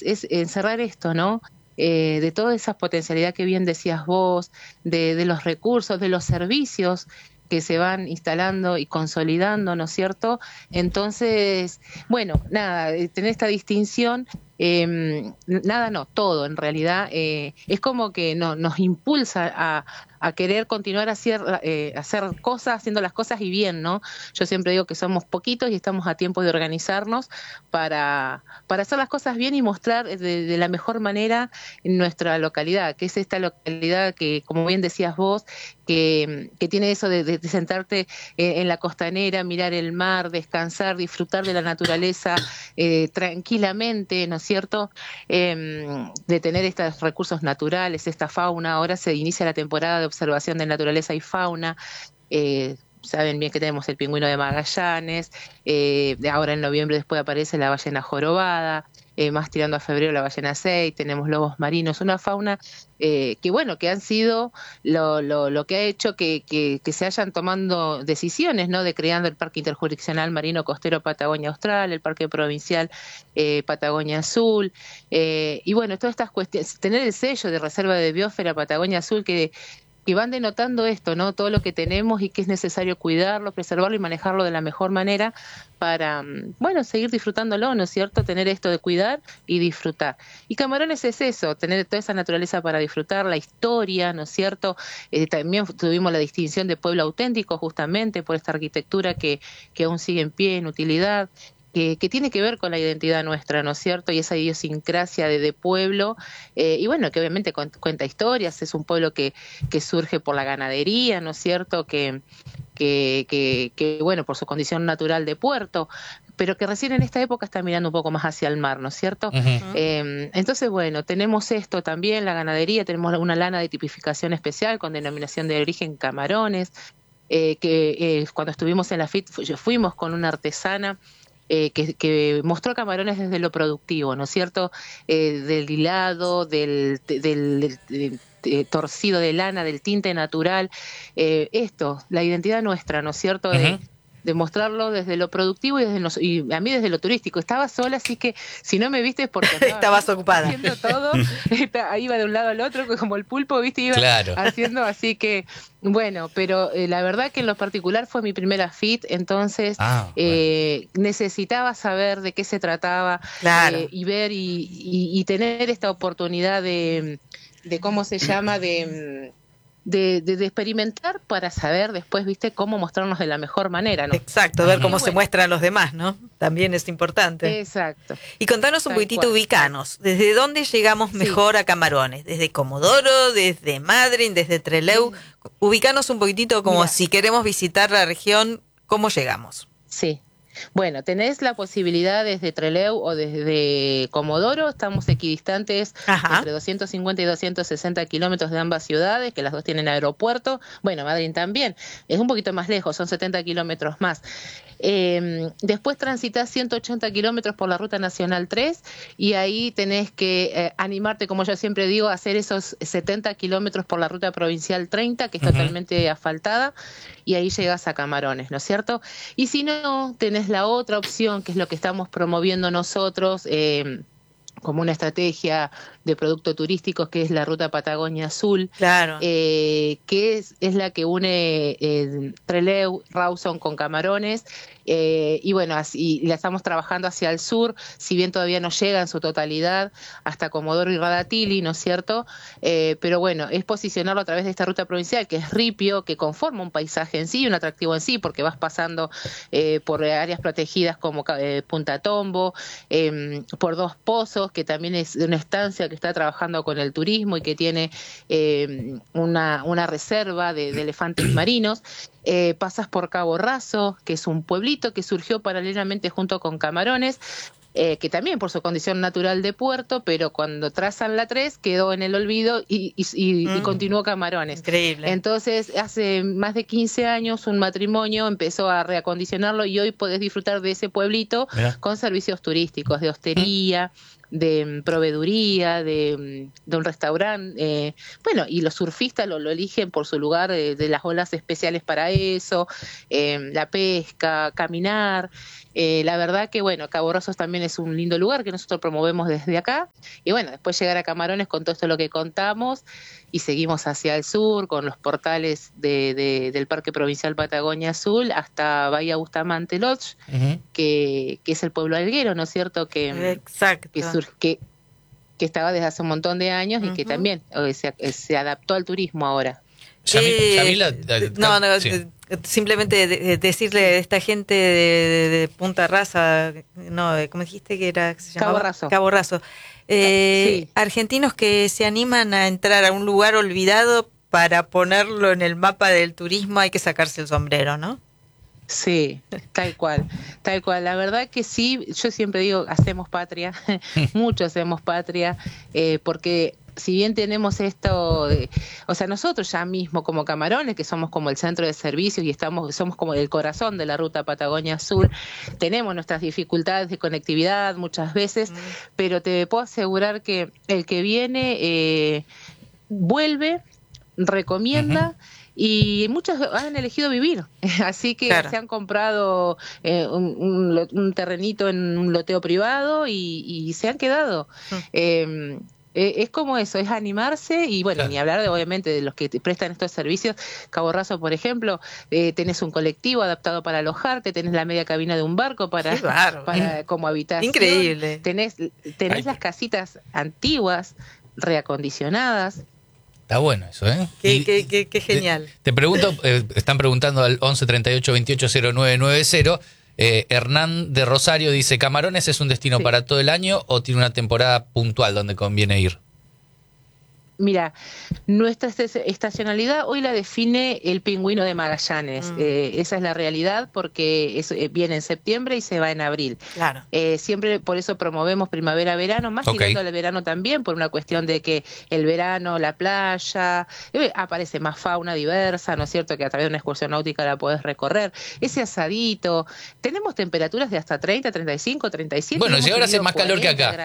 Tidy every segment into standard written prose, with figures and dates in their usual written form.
es encerrar esto, ¿no? De toda esa potencialidad que bien decías vos, de los recursos, de los servicios que se van instalando y consolidando, ¿no es cierto? Entonces, bueno, nada, tener esta distinción, nada no, todo en realidad, es como que nos impulsa a querer continuar a hacer cosas, haciendo las cosas y bien, ¿no? Yo siempre digo que somos poquitos y estamos a tiempo de organizarnos para hacer las cosas bien y mostrar de la mejor manera en nuestra localidad, que es esta localidad que, como bien decías vos, que tiene eso de sentarte en la costanera, mirar el mar, descansar, disfrutar de la naturaleza tranquilamente, ¿no es cierto? De tener estos recursos naturales, esta fauna. Ahora se inicia la temporada de observación de naturaleza y fauna. Saben bien que tenemos el pingüino de Magallanes, ahora en noviembre después aparece la ballena jorobada, más tirando a febrero la ballena 6, tenemos lobos marinos, una fauna que bueno, que han sido lo que ha hecho que se hayan tomando decisiones, ¿no? De creando el Parque Interjurisdiccional Marino Costero Patagonia Austral, el Parque Provincial Patagonia Azul, y bueno, todas estas cuestiones, tener el sello de Reserva de Biosfera Patagonia Azul que van denotando esto, ¿no? Todo lo que tenemos y que es necesario cuidarlo, preservarlo y manejarlo de la mejor manera para, bueno, seguir disfrutándolo, ¿no es cierto? Tener esto de cuidar y disfrutar. Y Camarones es eso, tener toda esa naturaleza para disfrutar, la historia, ¿no es cierto? También tuvimos la distinción de pueblo auténtico justamente por esta arquitectura que aún sigue en pie, en utilidad. Que tiene que ver con la identidad nuestra, ¿no es cierto? Y esa idiosincrasia de pueblo, y bueno, que obviamente cuenta historias, es un pueblo que surge por la ganadería, ¿no es cierto? Que bueno, por su condición natural de puerto, pero que recién en esta época está mirando un poco más hacia el mar, ¿no es cierto? Ujú. Entonces, bueno, tenemos esto también, la ganadería, tenemos una lana de tipificación especial con denominación de origen Camarones, cuando estuvimos en la FIT fuimos con una artesana que mostró Camarones desde lo productivo, ¿no es cierto? Del hilado, del torcido de lana, del tinte natural, la identidad nuestra, ¿no es cierto? Ujú. De mostrarlo desde lo productivo y a mí desde lo turístico. Estaba sola, así que si no me viste es porque andaba, Estabas ¿viste? ocupada. Haciendo todo, iba de un lado al otro, como el pulpo, ¿viste? Iba Claro. haciendo, así que, bueno, pero la verdad que en lo particular fue mi primera FIT, entonces Bueno. necesitaba saber de qué se trataba, Claro. y ver y tener esta oportunidad de ¿cómo se llama? De experimentar para saber después, ¿viste? Cómo mostrarnos de la mejor manera, ¿no? Exacto, ver Así que cómo se bueno, muestran los demás, ¿no? También es importante. exacto, Y contanos un tal poquitito, cual. ubicanos. ¿Desde dónde llegamos Sí, mejor a Camarones? ¿Desde Comodoro, desde Madryn, desde Trelew? Ubicanos un poquitito como mira, si queremos visitar la región, ¿cómo llegamos? sí. Bueno, tenés la posibilidad desde Trelew o desde Comodoro, estamos equidistantes Ajá. entre 250 y 260 kilómetros de ambas ciudades, que las dos tienen aeropuerto. Bueno, Madrid también, es un poquito más lejos, son 70 kilómetros más. Después transitas 180 kilómetros por la Ruta Nacional 3 y ahí tenés que animarte, como yo siempre digo, a hacer esos 70 kilómetros por la Ruta Provincial 30, que es Ujú. totalmente asfaltada, y ahí llegas a Camarones, ¿no es cierto? Y si no, tenés la otra opción, que es lo que estamos promoviendo nosotros, como una estrategia de productos turísticos, que es la Ruta Patagonia Azul, Claro. que es la que une Trelew, Rawson con Camarones, y bueno, así la estamos trabajando hacia el sur, si bien todavía no llega en su totalidad hasta Comodoro y Radatili, ¿no es cierto? Pero bueno, es posicionarlo a través de esta ruta provincial, que es ripio, que conforma un paisaje en sí, un atractivo en sí, porque vas pasando por áreas protegidas como Punta Tombo, por Dos Pozos, que también es una estancia que está trabajando con el turismo y que tiene una reserva de elefantes marinos. Pasas por Cabo Raso, que es un pueblito que surgió paralelamente junto con Camarones, que también por su condición natural de puerto, pero cuando trazan la 3 quedó en el olvido y continuó Camarones. Increíble. Entonces, hace más de 15 años un matrimonio empezó a reacondicionarlo y hoy podés disfrutar de ese pueblito Mira. con servicios turísticos, de hostería, de proveeduría, de un restaurante. Bueno, y los surfistas lo eligen por su lugar de las olas especiales para eso, la pesca, caminar. La verdad que, bueno, Cabo Rosso también es un lindo lugar que nosotros promovemos desde acá. Y bueno, después llegar a Camarones con todo esto lo que contamos y seguimos hacia el sur con los portales del Parque Provincial Patagonia Azul hasta Bahía Bustamante Lodge, que es el pueblo alguero, ¿no es cierto? Exacto. Que estaba desde hace un montón de años y que también se adaptó al turismo ahora. Yamila, sí. Simplemente decirle a esta gente de Punta Rasa, no, ¿cómo dijiste que era? Que se llamaba? Cabo Raso. Sí. Argentinos que se animan a entrar a un lugar olvidado para ponerlo en el mapa del turismo, hay que sacarse el sombrero, ¿no? Sí, tal cual. La verdad que sí, yo siempre digo, hacemos patria, mucho hacemos patria, porque si bien tenemos esto, o sea, nosotros ya mismo como Camarones, que somos como el centro de servicios y somos como el corazón de la ruta Patagonia Sur, tenemos nuestras dificultades de conectividad muchas veces, pero te puedo asegurar que el que viene vuelve, recomienda. Y muchos han elegido vivir, así que se han comprado un terrenito en un loteo privado y se han quedado. Es como eso, es animarse y bueno, ni hablar obviamente de los que te prestan estos servicios. Cabo Raso, por ejemplo, tenés un colectivo adaptado para alojarte, tenés la media cabina de un barco para como habitación. Increíble. Tenés las casitas antiguas, reacondicionadas. Está bueno eso, ¿eh? Qué genial. Te pregunto, están preguntando al 11 38 28 0990. Hernán de Rosario dice, ¿Camarones es un destino para todo el año o tiene una temporada puntual donde conviene ir? Mira, nuestra estacionalidad hoy la define el pingüino de Magallanes. Esa es la realidad porque viene en septiembre y se va en abril. Claro. Siempre por eso promovemos primavera-verano, más tirando al verano también, por una cuestión de que el verano, la playa, aparece más fauna diversa, ¿no es cierto? Que a través de una excursión náutica la podés recorrer. Ese asadito. Tenemos temperaturas de hasta 30, 35, 37. Bueno, si ahora hace más calor que acá.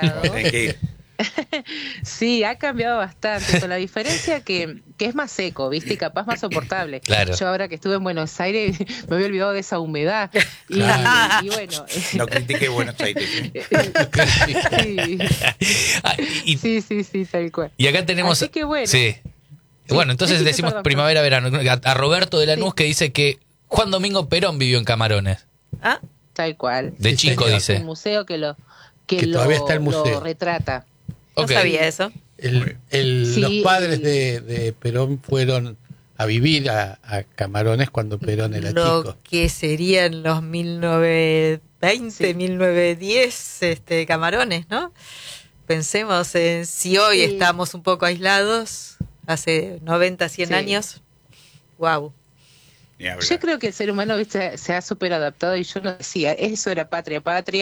Sí, ha cambiado bastante, con la diferencia que es más seco, ¿viste? Y capaz más soportable. Claro. Yo ahora que estuve en Buenos Aires me había olvidado de esa humedad. Y bueno. No critiqué Buenos Aires. Sí, tal cual. Y acá tenemos... Así que bueno. Sí. Bueno, entonces decimos primavera-verano. A Roberto de Lanús que dice que Juan Domingo Perón vivió en Camarones. Tal cual. De chico, dice. Un museo que todavía está el museo. Lo retrata. No sabía eso. Los padres de Perón fueron a vivir a Camarones cuando Perón era chico. Lo que serían los 1920, 1910 Camarones, ¿no? Pensemos en si hoy estamos un poco aislados, hace 90, 100 años. Wow. Yo creo que el ser humano, ¿viste? Se ha súper adaptado y yo lo decía, eso era patria.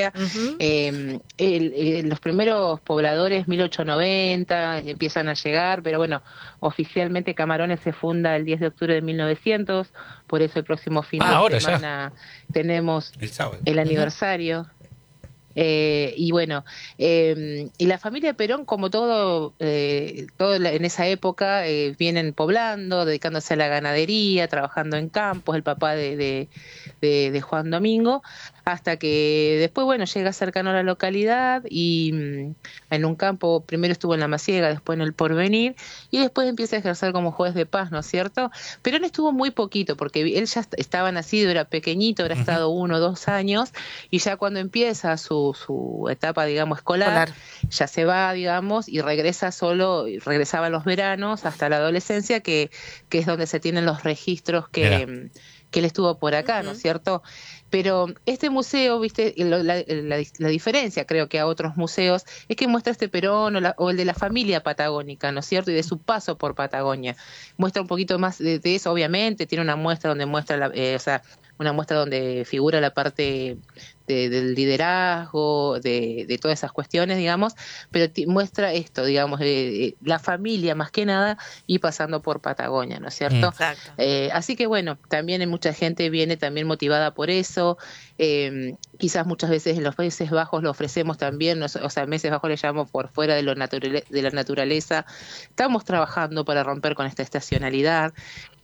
Los primeros pobladores, 1890, empiezan a llegar, pero bueno, oficialmente Camarones se funda el 10 de octubre de 1900, por eso el próximo fin de semana tenemos el aniversario. Y bueno, y la familia de Perón, como todo en esa época, vienen poblando, dedicándose a la ganadería, trabajando en campos, el papá de Juan Domingo, hasta que después, bueno, llega cercano a la localidad y en un campo, primero estuvo en La Maciega, después en El Porvenir, y después empieza a ejercer como juez de paz, ¿no es cierto? Perón estuvo muy poquito, porque él ya estaba nacido, era pequeñito, habrá estado 1 o 2 años, y ya cuando empieza su etapa, digamos, escolar, ya se va, digamos, y regresaba los veranos hasta la adolescencia, que es donde se tienen los registros que él estuvo por acá, ¿no es cierto? Pero este museo, viste, la diferencia creo que a otros museos es que muestra este Perón o el de la familia patagónica, ¿no es cierto? Y de su paso por Patagonia. Muestra un poquito más de eso, obviamente, tiene una muestra donde muestra, una muestra donde figura la parte del liderazgo, de todas esas cuestiones, digamos, pero muestra esto, digamos, la familia más que nada y pasando por Patagonia, ¿no es cierto? Exacto. Así que bueno, también mucha gente viene también motivada por eso, quizás muchas veces en los Países Bajos lo ofrecemos también, Países Bajos le llamamos por fuera de la naturaleza, estamos trabajando para romper con esta estacionalidad.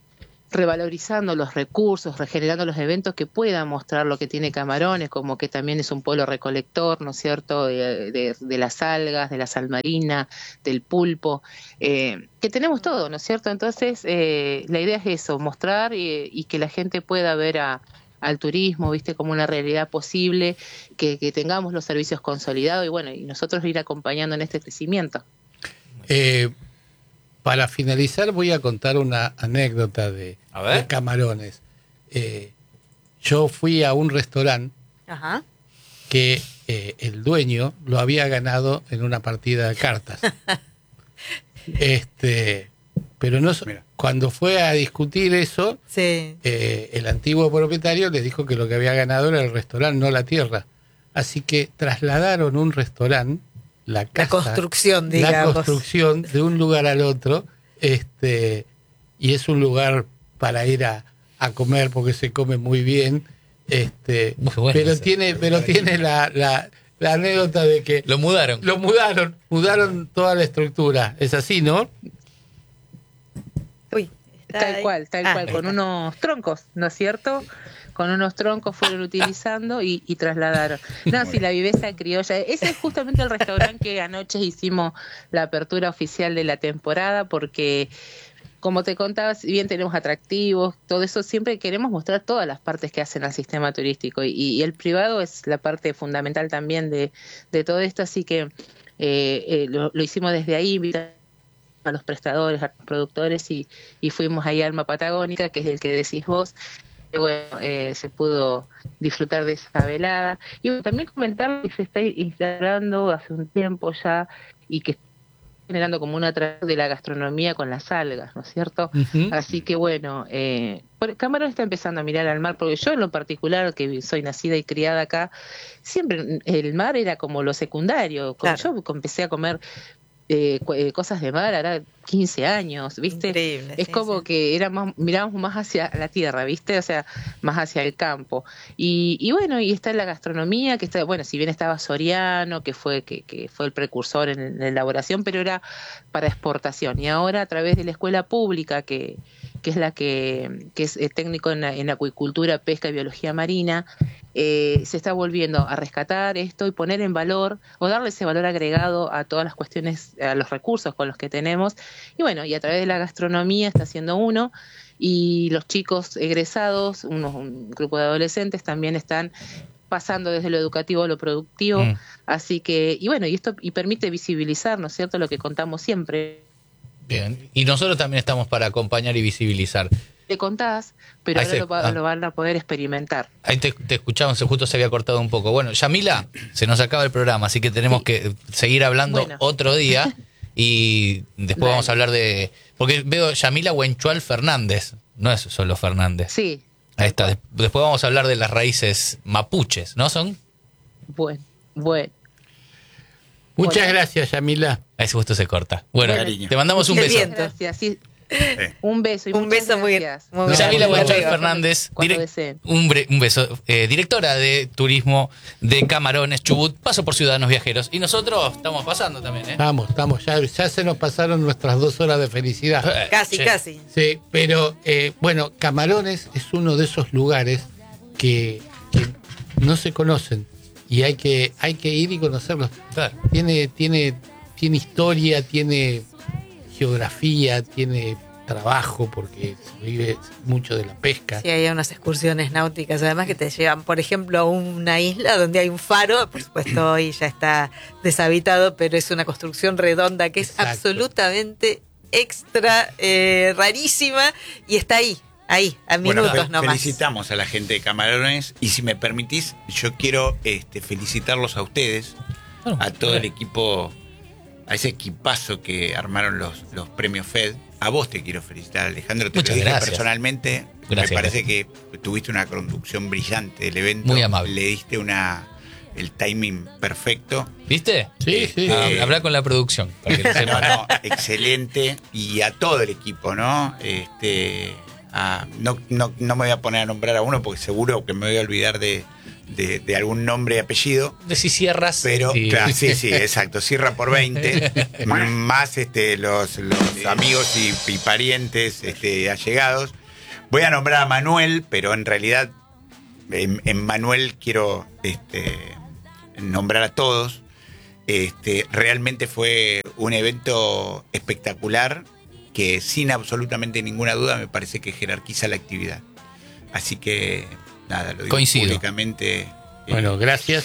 revalorizando los recursos, regenerando los eventos que puedan mostrar lo que tiene Camarones, como que también es un pueblo recolector, ¿no es cierto?, de las algas, de la sal marina, del pulpo, que tenemos todo, ¿no es cierto? Entonces, la idea es eso, mostrar y que la gente pueda ver al turismo, viste, como una realidad posible, que tengamos los servicios consolidados y bueno, y nosotros ir acompañando en este crecimiento. Para finalizar voy a contar una anécdota de Camarones. Yo fui a un restaurante que el dueño lo había ganado en una partida de cartas. Pero no, cuando fue a discutir eso, el antiguo propietario les dijo que lo que había ganado era el restaurante, no la tierra. Así que trasladaron un restaurante, la construcción, digamos. La construcción de un lugar al otro, y es un lugar para ir a comer porque se come muy bien, bueno, pero tiene la anécdota de que lo mudaron toda la estructura. Es así, ¿no? Tal cual, con unos troncos, ¿no es cierto? Con unos troncos fueron utilizando y trasladaron. No, sí, la viveza criolla. Ese es justamente el restaurante que anoche hicimos la apertura oficial de la temporada, porque, como te contaba, si bien tenemos atractivos, todo eso, siempre queremos mostrar todas las partes que hacen al sistema turístico. Y el privado es la parte fundamental también de todo esto, así que lo hicimos desde ahí, a los prestadores, a los productores, y fuimos ahí a Alma Patagónica, que es el que decís vos. Bueno, se pudo disfrutar de esa velada. Y bueno, también comentar que se está instalando hace un tiempo ya y que está generando como una atracción de la gastronomía con las algas, ¿no es cierto? Así que bueno, Camarón está empezando a mirar al mar, porque yo en lo particular, que soy nacida y criada acá, siempre el mar era como lo secundario. Claro. Yo empecé a comer cosas de mar, ahora 15 años, ¿viste? Increíble, es como que mirábamos más hacia la tierra, ¿viste? O sea, más hacia el campo. Y bueno, y está la gastronomía, que está, bueno, si bien estaba Soriano, que fue el precursor en la elaboración, pero era para exportación. Y ahora, a través de la escuela pública, que es la que es técnico en acuicultura, pesca y biología marina, se está volviendo a rescatar esto y poner en valor, o darle ese valor agregado a todas las cuestiones, a los recursos con los que tenemos. Y bueno, y a través de la gastronomía está haciendo uno, y los chicos egresados, un grupo de adolescentes, también están pasando desde lo educativo a lo productivo. Así que, y bueno, y esto permite visibilizar, ¿no es cierto?, lo que contamos siempre. Bien, y nosotros también estamos para acompañar y visibilizar. Te contás, pero ahora lo van a poder experimentar. Ahí te escuchamos, justo se había cortado un poco. Bueno, Yamila, se nos acaba el programa, así que tenemos que seguir hablando otro día y después vamos a hablar de... Porque veo Yamila Huenchual Fernández, no es solo Fernández. Sí. Ahí está. Después vamos a hablar de las raíces mapuches, ¿no son? Bueno. Muchas gracias, Yamila. Ahí justo se corta. Bueno, te mandamos un beso. Gracias, sí. Un beso y un beso muy gracias. Yamila Huenchual Fernández, un beso, directora de turismo de Camarones, Chubut, paso por Ciudadanos Viajeros. Y nosotros estamos pasando también, ¿eh? Estamos, ya se nos pasaron nuestras 2 horas de felicidad. Casi. Sí, pero bueno, Camarones es uno de esos lugares que no se conocen y hay que ir y conocerlos. Claro. Tiene historia, tiene geografía, tiene trabajo, porque se vive mucho de la pesca. Sí, hay unas excursiones náuticas, además, que te llevan, por ejemplo, a una isla donde hay un faro. Por supuesto, hoy ya está deshabitado, pero es una construcción redonda que es absolutamente extra, rarísima, y está ahí, a minutos nomás. Felicitamos a la gente de Camarones, y si me permitís, yo quiero felicitarlos a ustedes, a todo el equipo, a ese equipazo que armaron los premios FED. A vos te quiero felicitar, Alejandro. Te lo dije personalmente. Me parece que tuviste una conducción brillante del evento. Muy amable. Le diste el timing perfecto. ¿Viste? Sí. Habla con la producción. Para que no, excelente. Y a todo el equipo, ¿no? No me voy a poner a nombrar a uno porque seguro que me voy a olvidar de algún nombre y apellido. De si cierras. Pero, claro, sí, exacto. Cierra por 20. Más los amigos y parientes allegados. Voy a nombrar a Manuel, pero en realidad en Manuel quiero nombrar a todos. Realmente fue un evento espectacular que sin absolutamente ninguna duda me parece que jerarquiza la actividad. Así que nada, lo digo Coincido. Públicamente. Bueno, gracias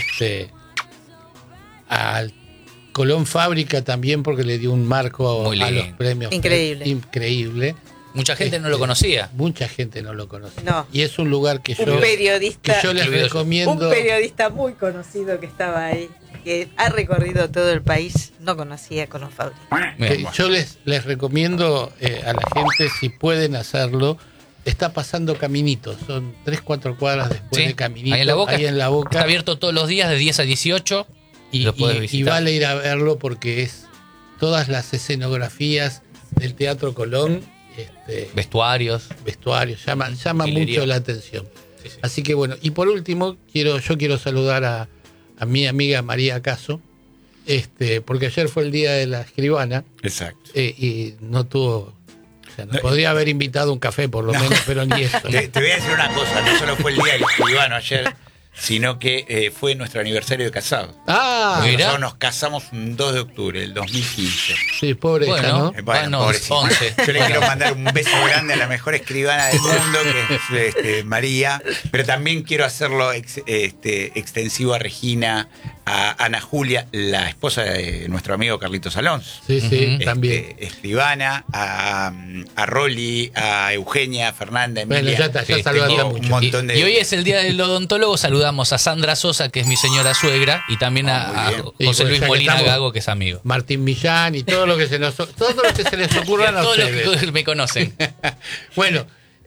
al Colón Fábrica también, porque le dio un marco a los premios. Increíble. Mucha gente no lo conocía. Mucha gente no lo conocía. No. Y es un lugar que yo les recomiendo. Un periodista muy conocido que estaba ahí, que ha recorrido todo el país, no conocía Colón Fábrica. Yo les recomiendo a la gente, si pueden hacerlo. Está pasando Caminito, son 3-4 cuadras después de Caminito, ahí en la Boca. Está abierto todos los días de 10 a 18 y vale ir a verlo porque es todas las escenografías del Teatro Colón. Vestuarios llama mucho la atención. Sí. Así que bueno, y por último yo quiero saludar a mi amiga María Caso, porque ayer fue el día de la escribana. Exacto. Y no tuvo. Nos podría haber invitado un café por lo menos, pero ni eso. Te voy a decir una cosa, no solo fue el día del escribano ayer, sino que fue nuestro aniversario de casado. Nosotros nos casamos un 2 de octubre del 2015. Sí, pobre ¿no? Bueno, 11. Yo le quiero mandar un beso grande a la mejor escribana del mundo, que es María, pero también quiero hacerlo extensivo a Regina, a Ana Julia, la esposa de nuestro amigo Carlitos Alonso. Sí, también. Escribana, a Rolly, a Eugenia, a Fernanda, a Emilia. Bueno, ya saludamos un montón de... Y hoy es el día del odontólogo, saludamos a Sandra Sosa, que es mi señora suegra, y también a José Luis Molina Gago, que es amigo. Martín Millán y todo lo que se les ocurra a ustedes. Todos los que me conocen. Bueno,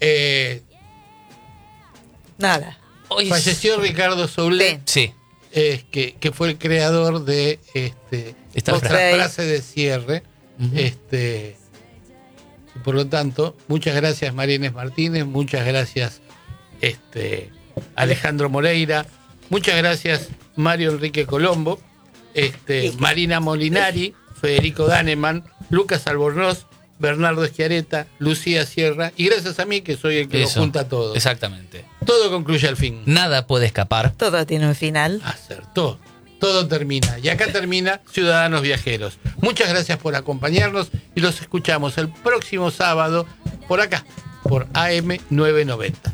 nada. Hoy falleció Ricardo Soule. Sí. Que fue el creador de esta frase de cierre. Y por lo tanto, muchas gracias María Inés Martínez, muchas gracias Alejandro Moreira, muchas gracias Mario Enrique Colombo, Marina Molinari, Federico Daneman, Lucas Albornoz, Bernardo Schiaretta, Lucía Sierra, y gracias a mí, que soy el que lo junta todo. Exactamente. Todo concluye al fin. Nada puede escapar. Todo tiene un final. Acertó. Todo termina. Y acá termina Ciudadanos Viajeros. Muchas gracias por acompañarnos y los escuchamos el próximo sábado por acá, por AM 990.